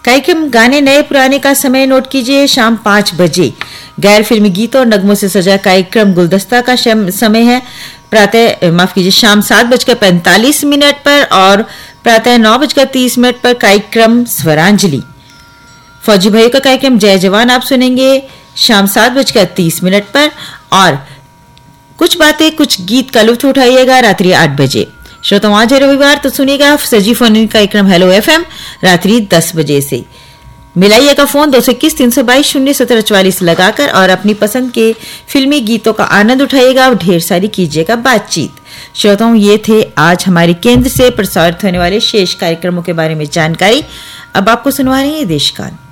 कार्यक्रम गाने नए पुराने का समय नोट कीजिए। शाम 5 बजे गैर फिल्मी गीतों और नगमों से सजा कार्यक्रम गुलदस्ता का समय है। शाम 7:45 पर और प्रातः 9:30 पर कार्यक्रम स्वरांजलि। फौजी भाइयों का कार्यक्रम जय जवान आप सुनेंगे शाम 7:30 पर और कुछ बातें कुछ गीत का लुत्फ उठाइएगा रात्रि 8 बजे। श्रोताओं आज है रविवार तो सुनिएगा सजी फोन कार्यक्रम हेलो एफएम रात्रि 10 बजे से। मिलाइएगा फोन 221-322-01744 लगाकर और अपनी पसंद के फिल्मी गीतों का आनंद उठाइएगा और ढेर सारी कीजिएगा बातचीत। श्रोताओं ये थे आज हमारे केंद्र से प्रसारित होने वाले शेष कार्यक्रमों के बारे में जानकारी। अब आपको सुनवा रही है देशगान।